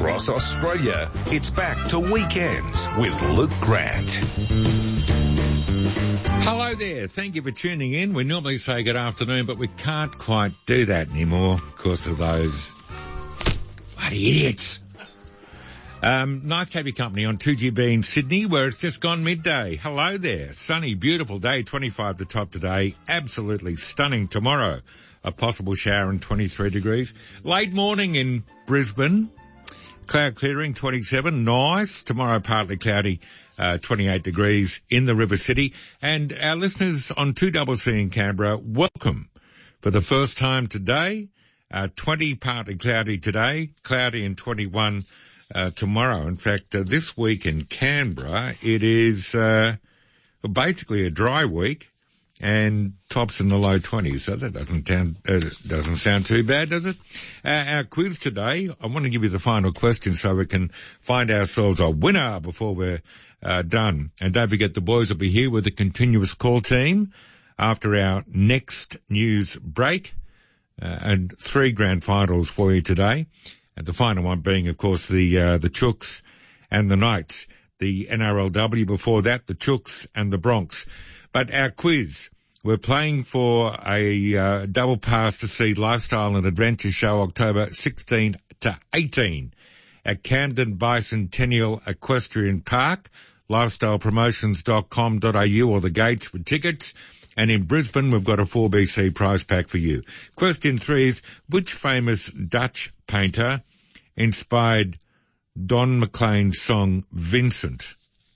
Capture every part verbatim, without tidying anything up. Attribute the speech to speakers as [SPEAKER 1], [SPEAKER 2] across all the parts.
[SPEAKER 1] across Australia. It's back to Weekends with Luke Grant.
[SPEAKER 2] Hello there. Thank you for tuning in. We normally say good afternoon, but we can't quite do that anymore because of those bloody idiots. Um, nice to have your company on two G B in Sydney, where it's just gone midday. Hello there. Sunny, beautiful day, twenty-five the top today. Absolutely stunning tomorrow. A possible shower and twenty-three degrees. Late morning in Brisbane. Cloud clearing, twenty-seven. Nice. Tomorrow partly cloudy, uh, twenty-eight degrees in the River City. And our listeners on two C C in Canberra, welcome. For the first time today, uh, twenty partly cloudy today, cloudy and twenty-one Uh, tomorrow. In fact, uh, this week in Canberra, it is uh, basically a dry week and tops in the low twenties. So that doesn't sound, uh, doesn't sound too bad, does it? Uh, our quiz today, I want to give you the final question so we can find ourselves a winner before we're uh, done. And don't forget, the boys will be here with a continuous call team after our next news break, uh, and three grand finals for you today. And the final one being, of course, the uh, the Chooks and the Knights. The N R L W before that, the Chooks and the Bronx. But our quiz, we're playing for a uh, double pass to see Lifestyle and Adventure Show October sixteenth to eighteenth at Camden Bicentennial Equestrian Park, lifestyle promotions dot com dot a u or the gates for tickets. And in Brisbane, we've got a four B C prize pack for you. Question three is, which famous Dutch painter inspired Don McLean's song Vincent?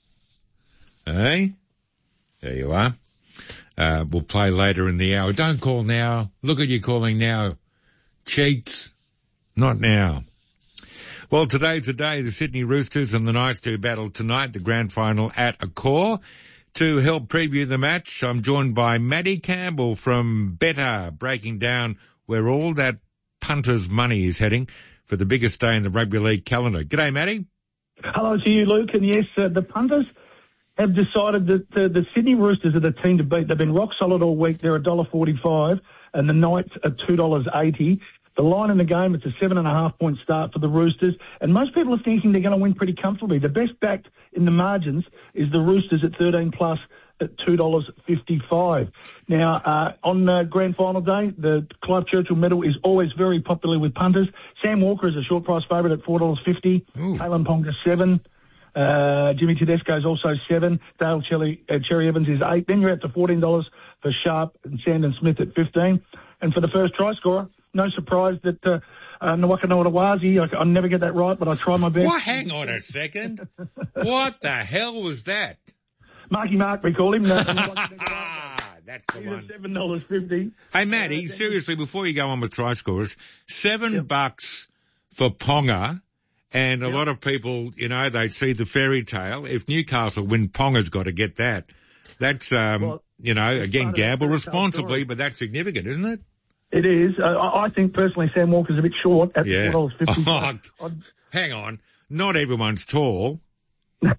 [SPEAKER 2] Eh? There you are. Uh, we'll play later in the hour. Don't call now. Look at you calling now. Cheats. Not now. Well, today's the day. The Sydney Roosters and the Knights do battle tonight, the grand final at Accor. To help preview the match, I'm joined by Matty Campbell from Better, breaking down where all that punters' money is heading for the biggest day in the rugby league calendar. G'day, Matty.
[SPEAKER 3] Hello to you, Luke. And yes, uh, the punters have decided that uh, the Sydney Roosters are the team to beat. They've been rock solid all week. They're one dollar forty-five, and the Knights are two dollars eighty. The line in the game, it's a seven and a half point start for the Roosters, and most people are thinking they're going to win pretty comfortably. The best backed in the margins is the Roosters at thirteen plus at two dollars fifty-five. Now, uh, on uh, grand final day, the Clive Churchill medal is always very popular with punters. Sam Walker is a short price favourite at four dollars fifty. Kalen Ponga, seven. Uh, Jimmy Tedesco is also seven. Dale Cherry, uh, Cherry Evans is eight. Then you're out to fourteen dollars for Sharp and Sandon Smith at fifteen. And for the first try scorer, no surprise that uh, uh, Nwaka Notawazi, I, I never get that right, but I try my best.
[SPEAKER 2] Well, hang on a second. What the hell was that?
[SPEAKER 3] Marky Mark, we call him. No,
[SPEAKER 2] that's the
[SPEAKER 3] He's
[SPEAKER 2] one.
[SPEAKER 3] at seven dollars fifty.
[SPEAKER 2] Hey, Matty, uh, seriously, before you go on with try scorers, seven
[SPEAKER 3] yep.
[SPEAKER 2] bucks for Ponga, and a
[SPEAKER 3] yep.
[SPEAKER 2] lot of people, you know, they see the fairy tale. If Newcastle win, Ponga's got to get that. That's, um, well, you know, again, gamble responsibly, but that's significant, isn't it?
[SPEAKER 3] It is. Uh, I think personally Sam Walker's a bit short at
[SPEAKER 2] yeah.
[SPEAKER 3] four dollars fifty.
[SPEAKER 2] Oh, hang on. Not everyone's tall.
[SPEAKER 3] but,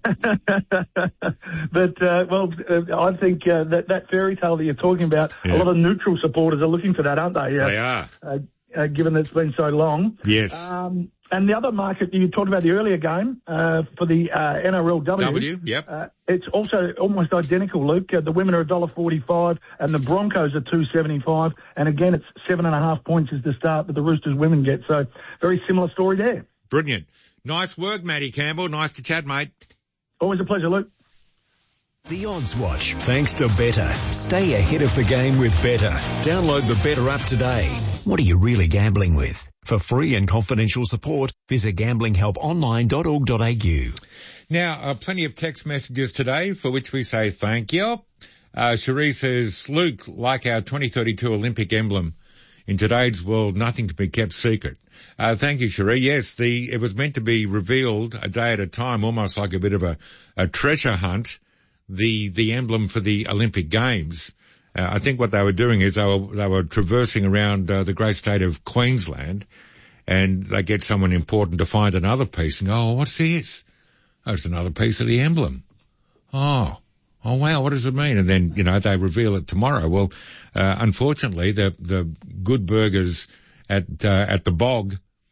[SPEAKER 3] uh, well, uh, I think uh, that, that fairy tale that you're talking about, yeah. a lot of neutral supporters are looking for that, aren't they? Uh,
[SPEAKER 2] they are.
[SPEAKER 3] Uh, uh, given that it's been so long.
[SPEAKER 2] Yes.
[SPEAKER 3] Um, and the other market, you talked about the earlier game uh, for the uh, N R L W.
[SPEAKER 2] W, yep.
[SPEAKER 3] Uh, it's also almost identical, Luke. Uh, the women are one dollar forty-five and the Broncos are two dollars seventy-five. And again, it's seven and a half points is the start that the Roosters women get. So very similar story there.
[SPEAKER 2] Brilliant. Nice work, Matty Campbell. Nice to chat, mate.
[SPEAKER 3] Always a pleasure, Luke.
[SPEAKER 4] The Odds Watch, thanks to Better. Stay ahead of the game with Better. Download the Better app today. What are you really gambling with? For free and confidential support, visit gambling help online dot org dot a u.
[SPEAKER 2] Now, uh, plenty of text messages today for which we say thank you. Uh, Cherie says, Luke, like our twenty thirty-two Olympic emblem, in today's world, nothing can be kept secret. Uh, thank you, Cherie. Yes, the, it was meant to be revealed a day at a time, almost like a bit of a, a treasure hunt, the, the emblem for the Olympic Games. Uh, I think what they were doing is they were, they were traversing around uh, the great state of Queensland, and they get someone important to find another piece and go, oh, what's this? Oh, it's another piece of the emblem. Oh, oh wow, what does it mean? And then, you know, they reveal it tomorrow. Well, uh, unfortunately, the, the good burgers at, uh, at the Bog,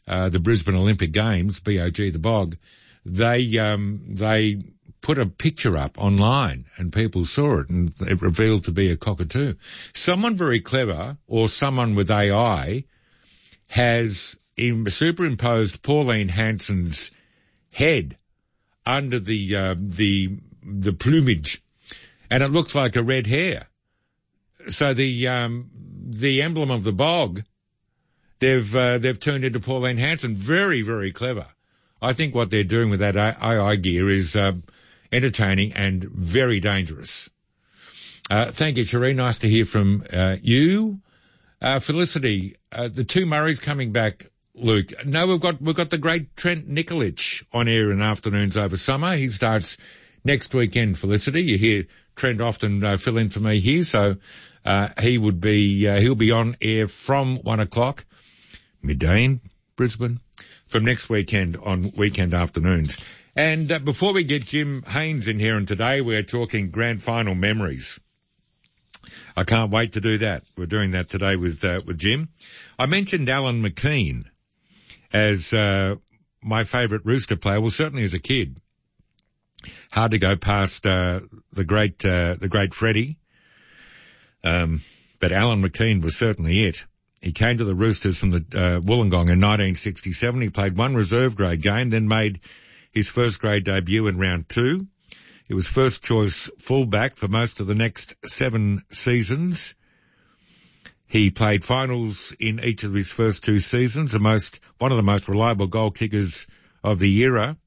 [SPEAKER 2] uh, the Brisbane Olympic Games, B O G, the bog, they, um, they put a picture up online and people saw it and it revealed to be a cockatoo. Someone very clever or someone with A I has in, superimposed Pauline Hanson's head under the, uh, the, the plumage, and it looks like a red hare. So the, um, the emblem of the bog, they've, uh, they've turned into Pauline Hanson. Very, very clever. I think what they're doing with that A I gear is, uh, entertaining and very dangerous. Uh, thank you, Sheree. Nice to hear from, uh, you. Uh, Felicity, uh, the two Murrays coming back, Luke. No, we've got, we've got the great Trent Nikolic on air in afternoons over summer. He starts next weekend, Felicity. You hear Trent often uh, fill in for me here, so, uh, he would be, uh, he'll be on air from one o'clock, midday in Brisbane, from next weekend on weekend afternoons. And uh, before we get Jim Haynes in here, and today we're talking grand final memories. I can't wait to do that. We're doing that today with uh, with Jim. I mentioned Alan McKean as uh, my favourite Rooster player. Well, certainly as a kid. Hard to go past uh, the great uh, the great Freddie. Um, but Alan McKean was certainly it. He came to the Roosters from the uh, Wollongong in nineteen sixty-seven. He played one reserve grade game, then made his first grade debut in round two. He was first choice fullback for most of the next seven seasons. He played finals in each of his first two seasons, the most, one of the most reliable goal kickers of the era.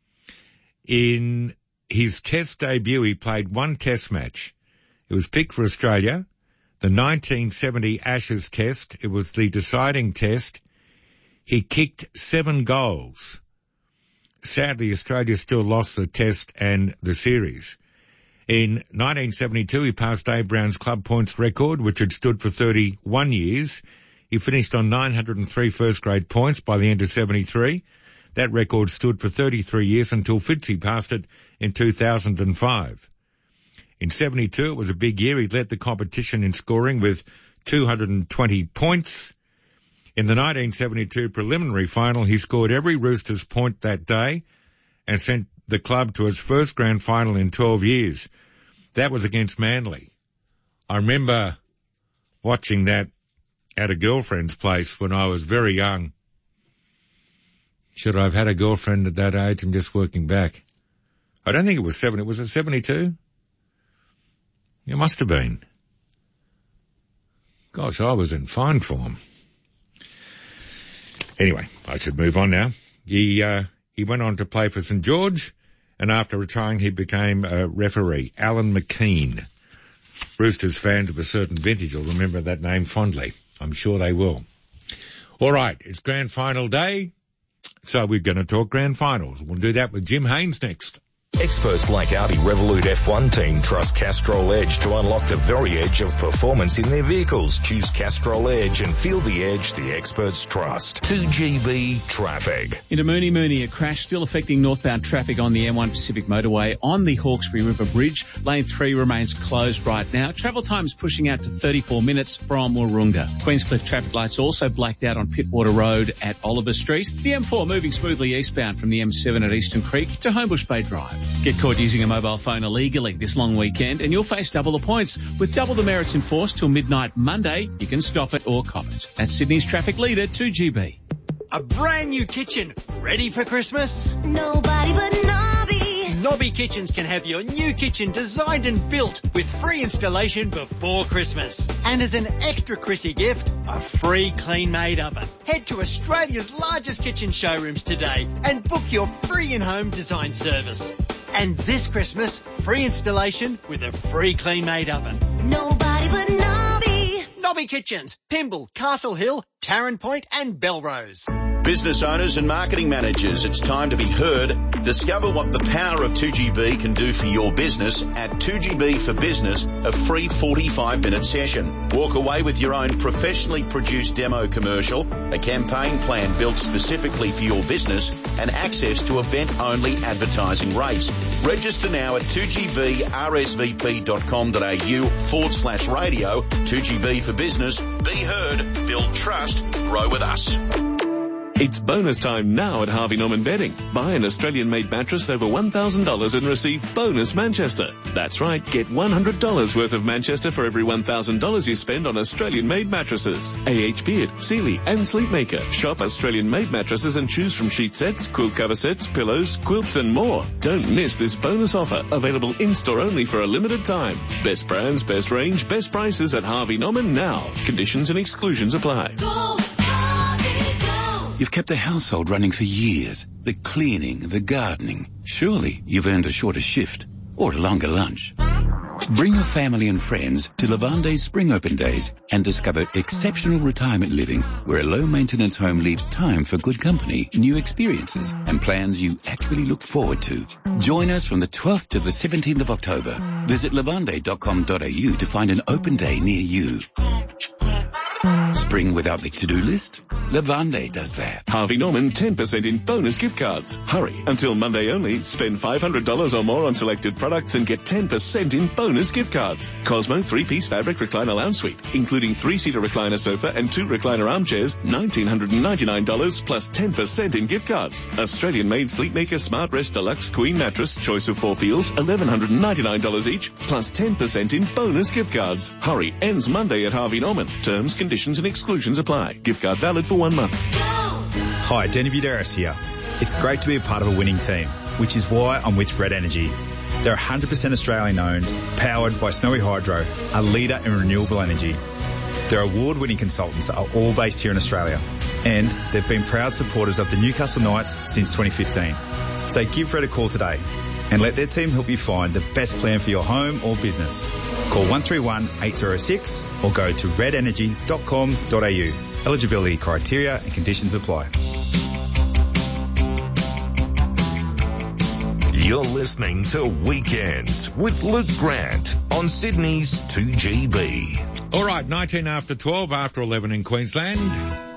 [SPEAKER 2] In his test debut, he played one test match. It was picked for Australia, the nineteen seventy Ashes test. It was the deciding test. He kicked seven goals. Sadly, Australia still lost the test and the series. In nineteen seventy-two, he passed Dave Brown's club points record, which had stood for thirty-one years. He finished on nine hundred three first-grade points by the end of seventy-three. That record stood for thirty-three years until Fitzy passed it in two thousand five. In seventy-two, it was a big year. He led the competition in scoring with two hundred twenty points. In the nineteen seventy-two preliminary final, he scored every Roosters point that day and sent the club to its first grand final in twelve years. That was against Manly. I remember watching that at a girlfriend's place when I was very young. Should I have had a girlfriend at that age? I'm just working back. I don't think it was seventy. Was it seventy-two? It must have been. Gosh, I was in fine form. Anyway, I should move on now. He, uh, he went on to play for St George, and after retiring, he became a referee. Alan McKean. Roosters fans of a certain vintage will remember that name fondly. I'm sure they will. All right, it's grand final day, so we're going to talk grand finals. We'll do that with Jim Haynes next.
[SPEAKER 1] Experts like Audi Revolut F one team trust Castrol Edge to unlock the very edge of performance in their vehicles. Choose Castrol Edge and feel the edge the experts trust. two G B traffic.
[SPEAKER 5] Into Mooney Mooney, a crash still affecting northbound traffic on the M one Pacific Motorway on the Hawkesbury River Bridge. Lane three remains closed right now. Travel time is pushing out to thirty-four minutes from Wahroonga. Queenscliff traffic lights also blacked out on Pittwater Road at Oliver Street. The M four moving smoothly eastbound from the M seven at Eastern Creek to Homebush Bay Drive. Get caught using a mobile phone illegally this long weekend and you'll face double the points. With double the merits enforced till midnight Monday, you can stop it or cop it. That's Sydney's traffic leader, two G B.
[SPEAKER 6] A brand new kitchen, ready for Christmas?
[SPEAKER 7] Nobody but Nobby.
[SPEAKER 6] Nobby Kitchens can have your new kitchen designed and built with free installation before Christmas. And as an extra Chrissy gift, a free clean-made oven. Head to Australia's largest kitchen showrooms today and book your free in-home design service. And this Christmas, free installation with a free clean-made oven.
[SPEAKER 7] Nobody but Nobby.
[SPEAKER 6] Nobby Kitchens, Pymble, Castle Hill, Tarrant Point and Belrose.
[SPEAKER 8] Business owners and marketing managers, it's time to be heard. Discover what the power of two G B can do for your business at two G B for Business, a free forty-five minute session. Walk away with your own professionally produced demo commercial, a campaign plan built specifically for your business, and access to event-only advertising rates. Register now at two G B R S V P dot com dot A U forward slash radio. two G B for Business. Be heard, build trust, grow with us.
[SPEAKER 9] It's bonus time now at Harvey Norman Bedding. Buy an Australian-made mattress over one thousand dollars and receive bonus Manchester. That's right, get one hundred dollars worth of Manchester for every one thousand dollars you spend on Australian-made mattresses. A H Beard, Sealy and Sleepmaker. Shop Australian-made mattresses and choose from sheet sets, quilt cover sets, pillows, quilts and more. Don't miss this bonus offer, available in-store only for a limited time. Best brands, best range, best prices at Harvey Norman now. Conditions and exclusions apply.
[SPEAKER 10] You've kept the household running for years. The cleaning, the gardening. Surely you've earned a shorter shift or a longer lunch. Bring your family and friends to Lavande's Spring Open Days and discover exceptional retirement living where a low-maintenance home leaves time for good company, new experiences and plans you actually look forward to. Join us from the twelfth to the seventeenth of October. Visit lavande dot com dot a u to find an open day near you. Spring without the to-do list? Lavande does that.
[SPEAKER 9] Harvey Norman, ten percent in bonus gift cards. Hurry, until Monday only. Spend five hundred dollars or more on selected products and get ten percent in bonus gift cards. Cosmo three-piece fabric recliner lounge suite, including three-seater recliner sofa and two recliner armchairs, one thousand nine hundred ninety-nine dollars plus ten percent in gift cards. Australian-made Sleepmaker Smart Rest Deluxe Queen Mattress, choice of four feels, one thousand one hundred ninety-nine dollars each, plus ten percent in bonus gift cards. Hurry, ends Monday at Harvey Norman. Terms, conditions and exclusions apply. Gift card valid for one month.
[SPEAKER 11] Hi, Danny Buderis here. It's great to be a part of a winning team, which is why I'm with Red Energy. They're one hundred percent Australian owned, powered by Snowy Hydro, a leader in renewable energy. Their award-winning consultants are all based here in Australia, and they've been proud supporters of the Newcastle Knights since twenty fifteen. So give Red a call today and let their team help you find the best plan for your home or business. Call one three one, eight zero six or go to red energy dot com dot a u. Eligibility criteria and conditions apply.
[SPEAKER 1] You're listening to Weekends with Luke Grant on Sydney's two G B.
[SPEAKER 2] All right, nineteen after twelve, after eleven in Queensland.